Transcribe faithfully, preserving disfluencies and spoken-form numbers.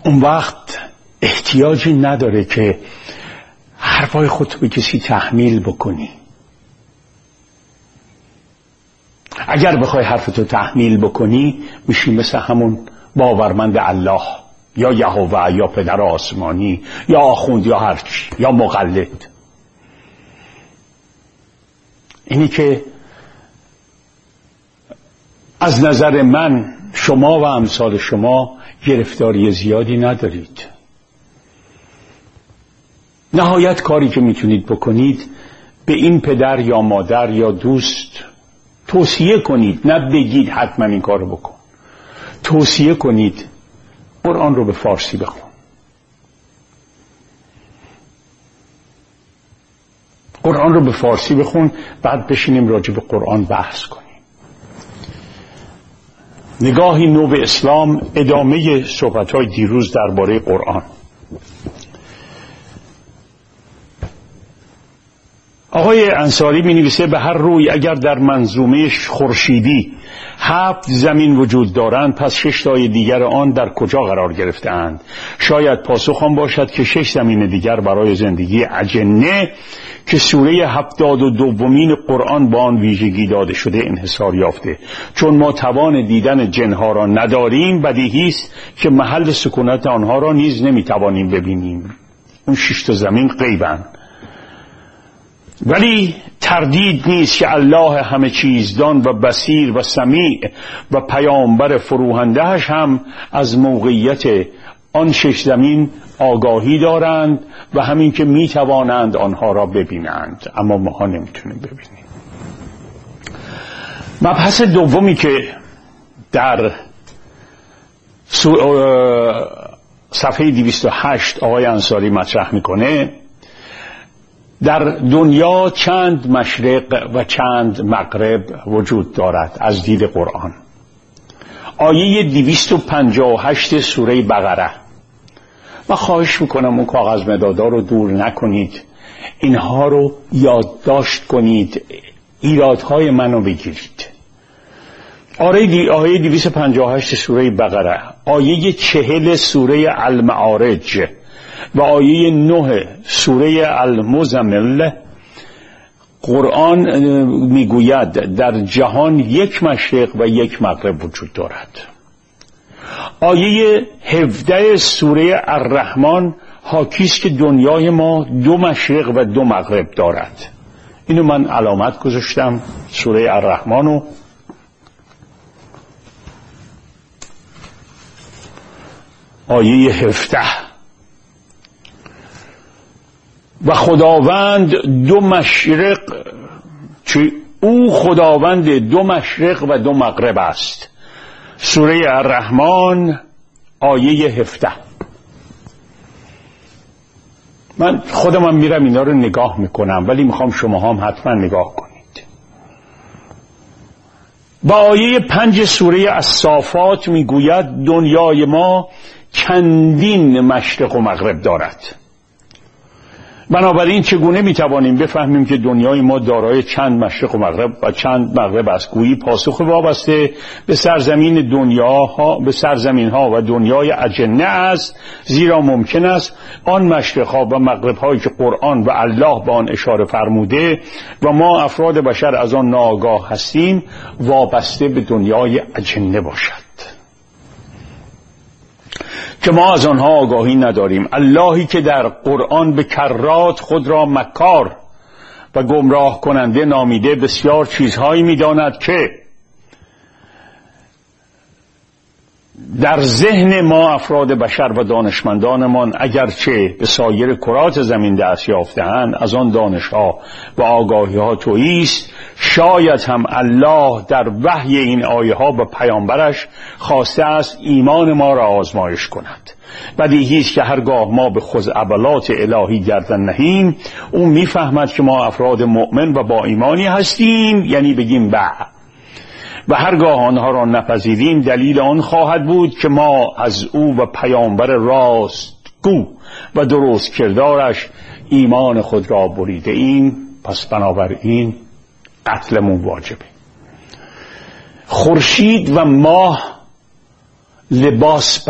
اون وقت احتیاجی نداره که حرفای خودتو به کسی تحمیل بکنی. اگر بخوای حرفتو تحمیل بکنی میشی مثل همون باورمند الله یا یهوه یا پدر آسمانی یا آخوند یا هرچی یا مقلد. اینی که از نظر من شما و امثال شما گرفتاری زیادی ندارید. نهایت کاری که میتونید بکنید به این پدر یا مادر یا دوست توصیه کنید، نه بگید حتما این کارو بکن. توصیه کنید قرآن رو به فارسی بخون. قرآن رو به فارسی بخون، بعد بشینیم راجع به قرآن بحث کنیم. نگاهی نو به اسلام، ادامه صحبت‌های دیروز درباره قرآن. آقای انصاری می نویسه به هر روی اگر در منظومه خورشیدی هفت زمین وجود دارند، پس شش تای دیگر آن در کجا قرار گرفته‌اند؟ شاید پاسخ آن باشد که شش زمین دیگر برای زندگی اجنه که سوره هفتاد و دومین قرآن با آن ویژگی داده شده انحصار یافته. چون ما توان دیدن جنها را نداریم، بدیهی است که محل سکونت آنها را نیز نمیتوانیم ببینیم. اون شش تا زمین غیبند. ولی تردید نیست که الله همه چیزدان و بصیر و سمیع و پیامبر فروهندهش هم از موقعیت آن شش زمین آگاهی دارند و همین که می توانند آنها را ببینند، اما ما نمیتونیم ببینیم. مبحث دومی که در صفحه دویست و هشت آقای انصاری مطرح میکنه، در دنیا چند مشرق و چند مغرب وجود دارد از دید قرآن. آیه دویست و پنجاه و هشت سوره بقره. و خواهش میکنم اون کاغذ مدادا رو دور نکنید، اینها رو یادداشت کنید، ایرادهای منو بگیرید. آیه دویست و پنجاه و هشت سوره بقره، آیه چهل سوره المعارج و آیه نه سوره المزمل، قرآن میگوید در جهان یک مشرق و یک مغرب وجود دارد. آیه هفده سوره الرحمن حاکیست که دنیای ما دو مشرق و دو مغرب دارد. اینو من علامت گذاشتم، سوره الرحمنو. آیه هفده، و خداوند دو مشرق، چی؟ او خداوند دو مشرق و دو مغرب است. سوره الرحمن آیه هفده. من خودم هم میرم اینا رو نگاه میکنم، ولی میخوام شما هم حتما نگاه کنید. با آیه پنج سوره الصافات میگوید دنیای ما چندین مشرق و مغرب دارد. بنابراین چگونه میتوانیم بفهمیم که دنیای ما دارای چند مشرق و مغرب و چند مغرب است؟ گویی پاسخ وابسته به سرزمین دنیاها، به سرزمین ها و دنیای اجنه است، زیرا ممکن است آن مشرق ها و مغرب هایی که قرآن و الله به آن اشاره فرموده و ما افراد بشر از آن ناآگاه هستیم وابسته به دنیای اجنه باشد که ما از آنها آگاهی نداریم. اللهی که در قرآن به کرات خود را مکار و گمراه کننده نامیده بسیار چیزهایی می‌داند که در ذهن ما افراد بشر و دانشمندانمان اگرچه به سایر کرات زمین دست یافته‌اند از آن دانش‌ها و آگاهی‌ها تویی است، شاید هم الله در وحی این آیه‌ها به پیامبرش خواسته است ایمان ما را آزمایش کند. بدیهی است که هرگاه ما به خزعبلات الهی گردن نهیم، او می‌فهمد که ما افراد مؤمن و با ایمانی هستیم، یعنی بگیم به، و هرگاه آنها را نپذیریم دلیل آن خواهد بود که ما از او و پیامبر راستگو و درست کردارش ایمان خود را بریده ایم، پس بنابراین قتلمون واجبه. خورشید و ماه لباس